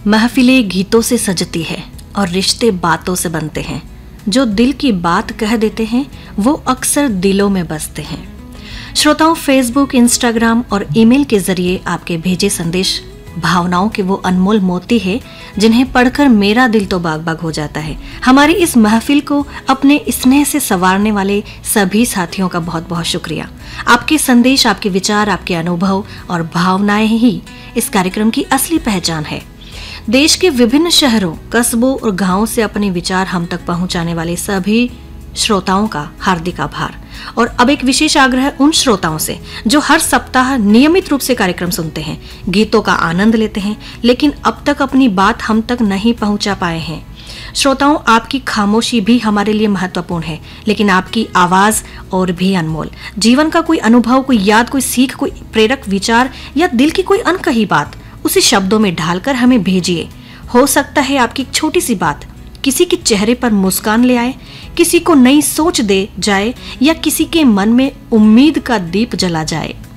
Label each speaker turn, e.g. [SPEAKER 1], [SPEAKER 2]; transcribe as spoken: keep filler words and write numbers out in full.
[SPEAKER 1] महफिलें गीतों से सजती है और रिश्ते बातों से बनते हैं। जो दिल की बात कह देते हैं वो अक्सर दिलों में बसते हैं। श्रोताओं, फेसबुक, इंस्टाग्राम और ईमेल के जरिए आपके भेजे संदेश भावनाओं के वो अनमोल मोती है जिन्हें पढ़कर मेरा दिल तो बाग बाग हो जाता है। हमारी इस महफिल को अपने स्नेह से संवारने वाले सभी साथियों का बहुत बहुत शुक्रिया। आपके संदेश, आपके विचार, आपके अनुभव और भावनाएं ही इस कार्यक्रम की असली पहचान है। देश के विभिन्न शहरों, कस्बों और गांवों से अपने विचार हम तक पहुंचाने वाले सभी श्रोताओं का हार्दिक आभार। और अब एक विशेष आग्रह उन श्रोताओं से जो हर सप्ताह नियमित रूप से कार्यक्रम सुनते हैं, गीतों का आनंद लेते हैं, लेकिन अब तक अपनी बात हम तक नहीं पहुंचा पाए हैं। श्रोताओं, आपकी खामोशी भी हमारे लिए महत्वपूर्ण है, लेकिन आपकी आवाज और भी अनमोल। जीवन का कोई अनुभव, कोई याद, कोई सीख, कोई प्रेरक विचार या दिल की कोई अनकही बात उसे शब्दों में ढालकर हमें भेजिए। हो सकता है आपकी एक छोटी सी बात किसी के चेहरे पर मुस्कान ले आए, किसी को नई सोच दे जाए या किसी के मन में उम्मीद का दीप जला जाए।